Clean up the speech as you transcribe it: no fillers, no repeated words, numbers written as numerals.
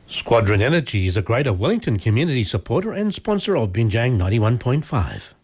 Squadron Energy is a Greater Wellington community supporter and sponsor of Binjang 91.5.